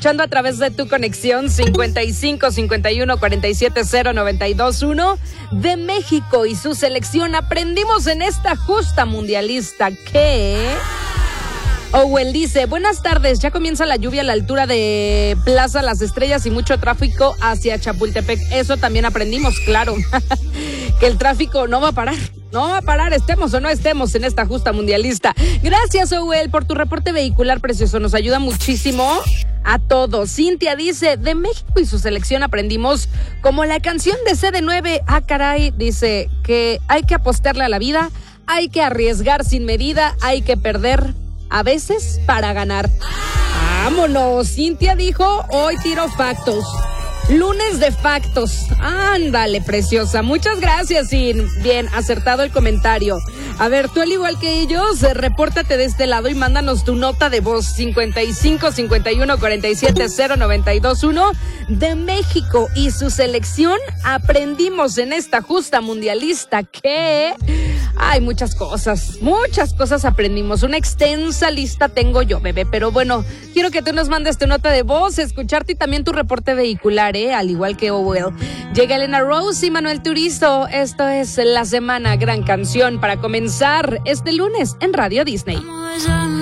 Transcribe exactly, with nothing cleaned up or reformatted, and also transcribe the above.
escuchando a través de tu conexión cincuenta y cinco cincuenta y uno cuarenta y siete cero noventa y dos uno de México y su selección. Aprendimos en esta justa mundialista que... Owell dice, buenas tardes, ya comienza la lluvia a la altura de Plaza Las Estrellas y mucho tráfico hacia Chapultepec. Eso también aprendimos, claro, que el tráfico no va a parar, no va a parar, estemos o no estemos en esta justa mundialista. Gracias, Owell, por tu reporte vehicular precioso, nos ayuda muchísimo a todos. Cintia dice, de México y su selección aprendimos como la canción de C D nueve, ah caray, dice que hay que apostarle a la vida, hay que arriesgar sin medida, hay que perder a veces para ganar. Vámonos, Cintia dijo, hoy tiro factos. Lunes de factos. Ándale, preciosa. Muchas gracias, Sin. Bien, acertado el comentario. A ver, tú al igual que ellos, eh, repórtate de este lado y mándanos tu nota de voz cincuenta y cinco cincuenta y uno cuarenta y siete cero noventa y dos uno de México y su selección. Aprendimos en esta justa mundialista que hay muchas cosas, muchas cosas aprendimos. Una extensa lista tengo yo, bebé, pero bueno, quiero que tú nos mandes tu nota de voz, escucharte y también tu reporte vehicular, ¿eh? Al igual que Owell. Llega Elena Rose y Manuel Turizo. Esto es La Semana Gran Canción para comenzar este lunes en Radio Disney.